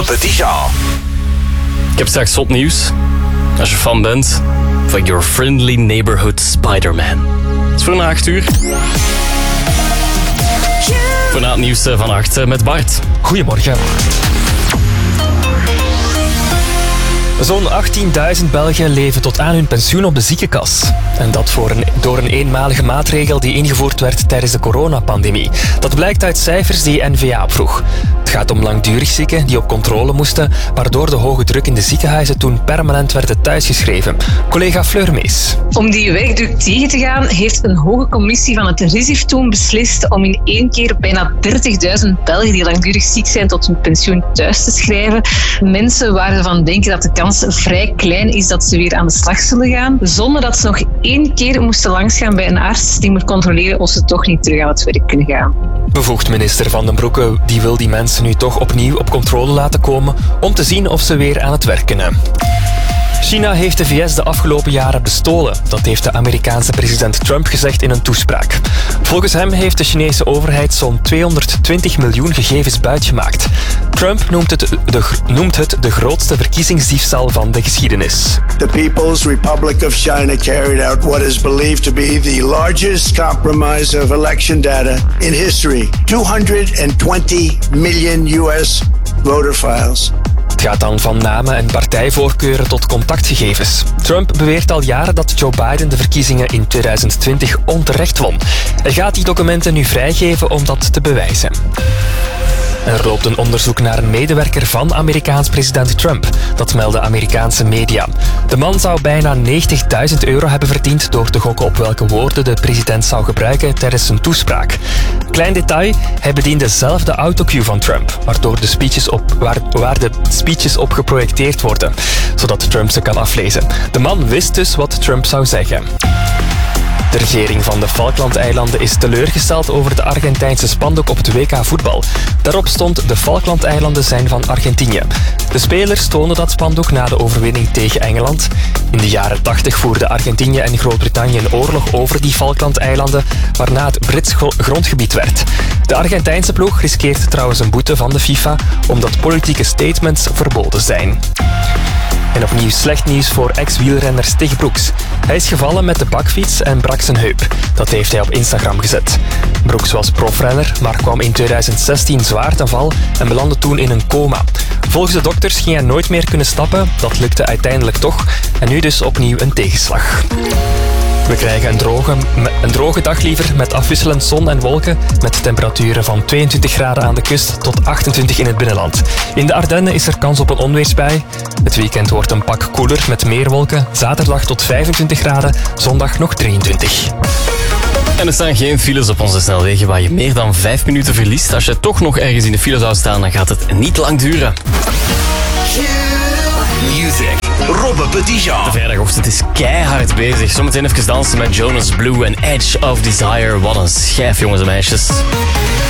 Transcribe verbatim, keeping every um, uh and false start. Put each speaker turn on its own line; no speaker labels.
Petit Jean.
Ik heb straks zot nieuws. Als je fan bent van Your Friendly Neighborhood Spider-Man. Dat is voor na acht uur. Voor na het nieuws van acht met Bart.
Goedemorgen. Zo'n achttienduizend Belgen leven tot aan hun pensioen op de ziekenkas. En dat voor een, door een eenmalige maatregel die ingevoerd werd tijdens de coronapandemie. Dat blijkt uit cijfers die N V A opvroeg. Het gaat om langdurig zieken die op controle moesten, waardoor de hoge druk in de ziekenhuizen toen permanent werden thuisgeschreven. Collega Fleur Mees.
Om die wegdruk tegen te gaan, heeft een hoge commissie van het R I S I F toen beslist om in één keer bijna dertigduizend Belgen die langdurig ziek zijn tot hun pensioen thuis te schrijven. Mensen waar ze van denken dat de kans vrij klein is dat ze weer aan de slag zullen gaan, zonder dat ze nog één keer moesten langsgaan bij een arts die moet controleren of ze toch niet terug aan het werk kunnen gaan.
Bevoegd minister Van den Broeke die wil die mensen nu toch opnieuw op controle laten komen om te zien of ze weer aan het werk kunnen. China heeft de V S de afgelopen jaren bestolen. Dat heeft de Amerikaanse president Trump gezegd in een toespraak. Volgens hem heeft de Chinese overheid zo'n tweehonderdtwintig miljoen gegevens buitgemaakt. Trump noemt het de, noemt het de grootste verkiezingsdiefstal van de geschiedenis.
The People's Republic of China carried out what is believed to be the largest compromise of election data in history. two hundred twenty million U S voter files.
Het gaat dan van namen en partijvoorkeuren tot contactgegevens. Trump beweert al jaren dat Joe Biden de verkiezingen in tweeduizend twintig onterecht won. Hij gaat die documenten nu vrijgeven om dat te bewijzen. Er loopt een onderzoek naar een medewerker van Amerikaans president Trump. Dat melden Amerikaanse media. De man zou bijna negentigduizend euro hebben verdiend door te gokken op welke woorden de president zou gebruiken tijdens zijn toespraak. Klein detail, hij bediende zelf de autocue van Trump, waardoor de speeches op, waar, waar de speeches op geprojecteerd worden, zodat Trump ze kan aflezen. De man wist dus wat Trump zou zeggen. De regering van de Falklandeilanden is teleurgesteld over de Argentijnse spandoek op het W K voetbal. Daarop stond de Falklandeilanden zijn van Argentinië. De spelers toonden dat spandoek na de overwinning tegen Engeland. In de jaren tachtig voerden Argentinië en Groot-Brittannië een oorlog over die Falklandeilanden, waarna het Brits grondgebied werd. De Argentijnse ploeg riskeert trouwens een boete van de FIFA, omdat politieke statements verboden zijn. En opnieuw slecht nieuws voor ex-wielrenner Stig Broeks. Hij is gevallen met de bakfiets en brak zijn heup. Dat heeft hij op Instagram gezet. Broeks was profrenner, maar kwam in tweeduizend zestien zwaar ten val en belandde toen in een coma. Volgens de dokters ging hij nooit meer kunnen stappen. Dat lukte uiteindelijk toch. En nu dus opnieuw een tegenslag. We krijgen een droge, een droge dag liever met afwisselend zon en wolken met temperaturen van tweeëntwintig graden aan de kust tot achtentwintig in het binnenland. In de Ardennen is er kans op een onweersbui. Het weekend wordt een pak koeler met meer wolken. Zaterdag tot vijfentwintig graden, zondag nog drieëntwintig.
En er staan geen files op onze snelwegen waar je meer dan vijf minuten verliest. Als je toch nog ergens in de file zou staan, dan gaat het niet lang duren.
Music. Robbe Petit Jean.
De vrijdagochtend is keihard bezig. Zometeen even dansen met Jonas Blue en Edge of Desire. Wat een schijf, jongens en meisjes.